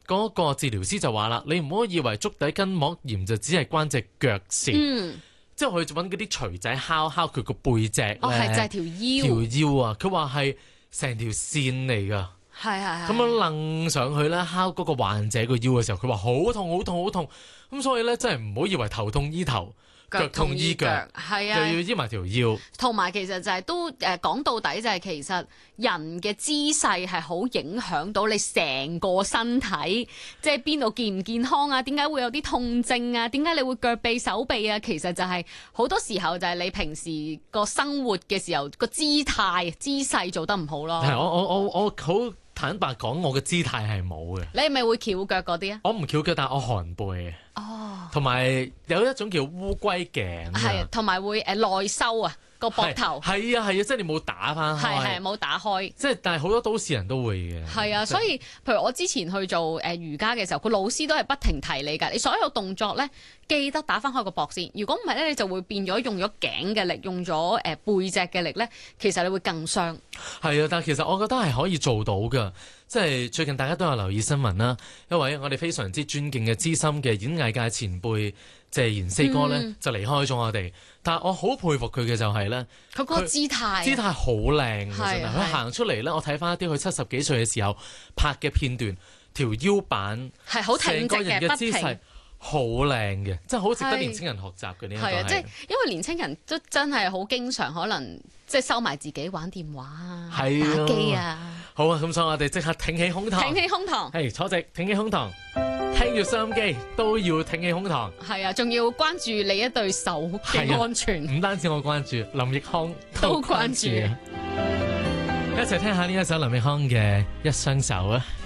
嗰個治療師就話啦，你唔好以為足底筋膜炎就只係關隻腳事，即係佢揾嗰啲錘仔敲佢個背脊咧， 係就係條腰啊！佢話係成條線嚟㗎。 係咁樣楞上去咧，敲嗰個患者個腰嘅時候，佢話好痛好痛好痛。咁所以咧，真係唔好以為頭痛醫頭，腳痛醫腳， 係啊， 又要醫埋條腰。 同埋其實就係都講到底就係其實人嘅姿勢係好影響到你成個身體，即係邊度健唔健康啊？點解會有啲痛症啊？點解你會腳臂手臂啊？其實就係好多時候就係你平時個生活嘅時候個姿勢做得唔好咯。 係我好坦白講，我嘅姿態係冇嘅。 你係咪會翹腳嗰啲啊？ 我唔翹腳，但係我寒背嘅。 哦， 同埋有一種叫烏龜頸， 係同埋會內收啊個膊頭。 係啊，即係你冇打翻開， 係冇打開。 即係但係好多都市人都會嘅。 係啊，所以譬如我之前去做瑜伽嘅時候，個老師都係不停提你㗎，你所有動作咧記得打翻開個膊先。如果唔係咧，你就會變咗用咗頸嘅力，用咗背脊嘅力咧，其實你會更傷。 係啊，但係其實我覺得係可以做到㗎。即係最近大家都有留意新聞啦，一位我哋非常之尊敬嘅資深嘅演藝界前輩謝賢四哥咧，就離開咗我哋。但係我好佩服佢嘅就係咧， 佢嗰個姿態好靚嘅，真係佢行出嚟咧，我睇翻一啲佢70幾歲嘅時候拍嘅片段，條腰板係好挺直嘅， 成個人嘅姿勢好靚嘅，真係好值得年青人學習嘅呢一個係。 即係因為年青人都真係好經常可能即係收埋自己玩電話啊、打機啊。 好啊，咁所以我哋即刻挺起胸膛，係坐直，挺起胸膛，聽住收音機都要挺起胸膛。 係啊，仲要關注你一對手嘅安全。 唔單止我關注，林奕匡都關注。一齊聽下呢一首林奕匡嘅《一雙手》啊！